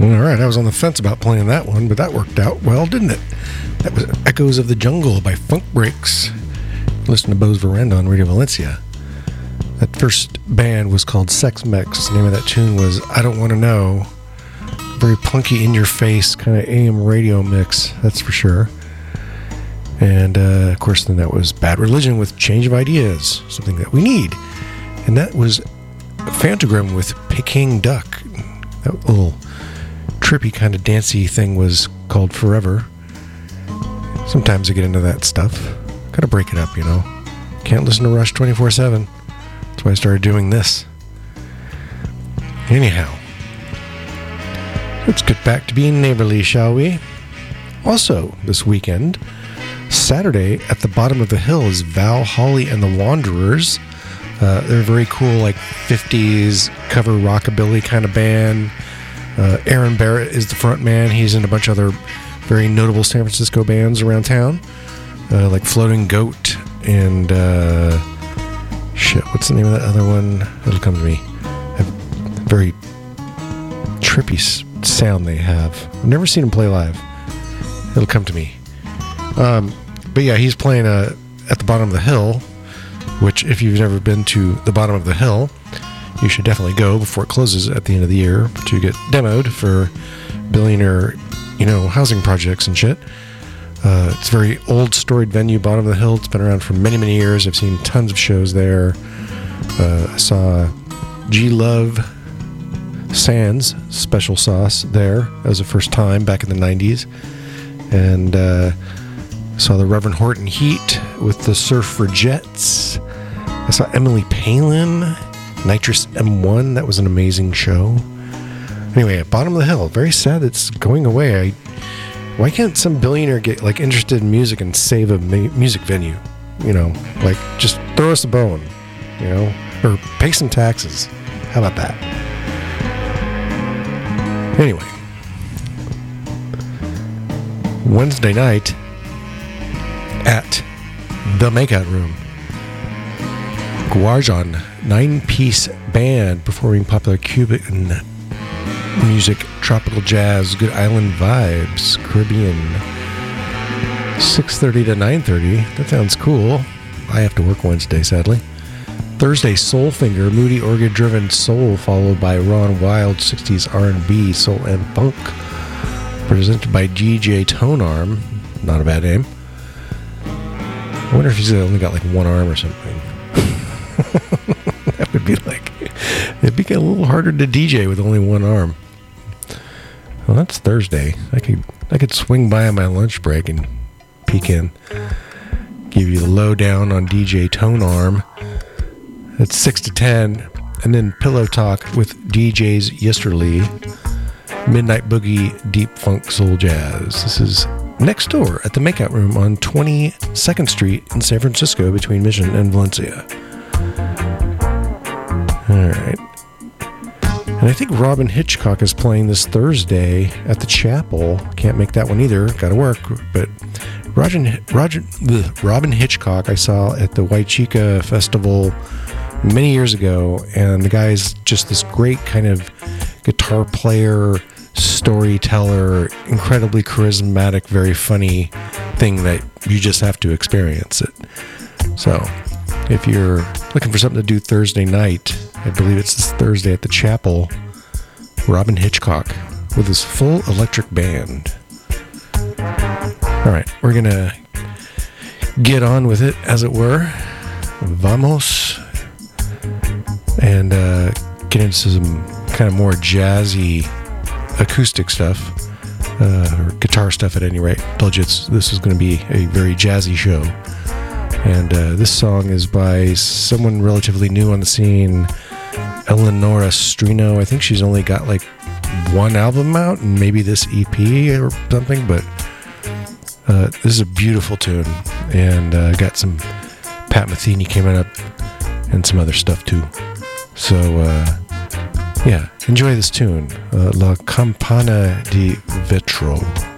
All right, I was on the fence about playing that one, but that worked out well, didn't it? That was Echoes of the Jungle by Funk Breaks. Listen to Bo's Veranda on Radio Valencia. That first band was called Sex Mex. The name of that tune was I Don't Want to Know. Very punky, in-your-face kind of AM radio mix, that's for sure. And, of course, then that was Bad Religion with Change of Ideas, something that we need. And that was Phantogram with Peking Duck. That little trippy kind of dancey thing was called Forever. Sometimes I get into that stuff. Gotta break it up, you know. Can't listen to Rush 24/7. That's why I started doing this. Anyhow, let's get back to being neighborly, shall we? Also, this weekend, Saturday, at the bottom of the hill is Val Hawley and the Wanderers. They're a very cool, like, 50s cover rockabilly kind of band. Aaron Barrett is the front man. He's in a bunch of other very notable San Francisco bands around town, like Floating Goat and what's the name of that other one? It'll come to me. A very trippy sound they have. I've never seen him play live. It'll come to me. But yeah, he's playing at the bottom of the hill, which if you've never been to the bottom of the hill, you should definitely go before it closes at the end of the year to get demoed for billionaire, housing projects and shit. It's a very old, storied venue, bottom of the hill. It's been around for many, many years. I've seen tons of shows there. I saw G Love Sands Special Sauce there. That was the first time back in the 90s. And saw the Reverend Horton Heat with the Surf for Jets. I saw Emily Palin, Nitrous M1. That was an amazing show. Anyway, at bottom of the hill, very sad it's going away. Why can't some billionaire get interested in music and save a music venue? Just throw us a bone, or pay some taxes. How about that? Anyway, Wednesday night at the Makeout Room, Guarjon, 9-piece band performing popular Cuban music, tropical jazz, good island vibes, Caribbean. 6:30 to 9:30. That sounds cool. I have to work Wednesday, sadly. Thursday, Soulfinger, moody organ-driven soul, followed by Ron Wild, 60s R&B, soul and funk, presented by DJ Tonearm. Not a bad name. I wonder if he's only got one arm or something. That would be it'd be a little harder to DJ with only one arm. Well, that's Thursday. I could swing by on my lunch break and peek in, give you the lowdown on DJ Tonearm. That's 6 to 10, and then Pillow Talk with DJs Yesterly, Midnight Boogie, Deep Funk Soul Jazz. This is next door at the Makeout Room on 22nd Street in San Francisco between Mission and Valencia. All right. And I think Robin Hitchcock is playing this Thursday at the Chapel. Can't make that one either. Got to work. But Robin Hitchcock I saw at the White Chica Festival many years ago. And the guy's just this great kind of guitar player, storyteller, incredibly charismatic, very funny thing that you just have to experience it. So if you're looking for something to do Thursday night, I believe it's this Thursday at the Chapel, Robin Hitchcock with his full electric band. All right, we're going to get on with it, as it were. Vamos. And get into some kind of more jazzy acoustic stuff, or guitar stuff at any rate. Told you this is going to be a very jazzy show. And this song is by someone relatively new on the scene, Eleonora Strino. I think she's only got one album out and maybe this EP or something, but this is a beautiful tune. And got some Pat Metheny coming up and some other stuff too. So, yeah, enjoy this tune, La Campana di Vetro.